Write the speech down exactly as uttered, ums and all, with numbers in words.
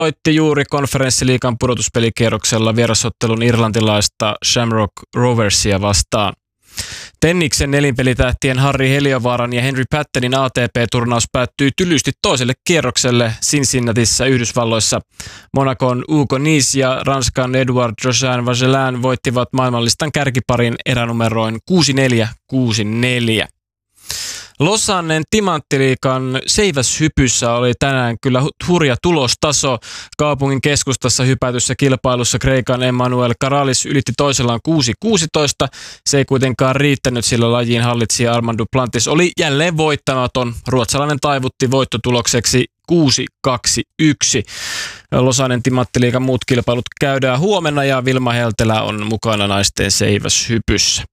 voitti juuri konferenssiliigan pudotuspelikierroksella vierasottelun irlantilaista Shamrock Roversia vastaan. Tenniksen nelinpelitähtien Harri Heliövaaran ja Henry Pattenin A T P-turnaus päättyi tylysti toiselle kierrokselle Cincinnatissa Yhdysvalloissa. Monacon Hugo Nys ja Ranskan Edouard Rojan Vagelin voittivat maailmanlistan kärkiparin eränumeroin kuusi neljä kuusi neljä. Losannen Timanttiliigan seiväshypyssä oli tänään kyllä hurja tulostaso. Kaupungin keskustassa hypätyssä kilpailussa Kreikan Emmanuel Karalis ylitti toisellaan kuusi kuusitoista. Se ei kuitenkaan riittänyt, sillä lajin hallitsija Armand Duplantis oli jälleen voittamaton. Ruotsalainen taivutti voittotulokseksi kuusi kaksi yksi. Losannen Timanttiliigan muut kilpailut käydään huomenna ja Vilma Heltelä on mukana naisten seiväshypyssä.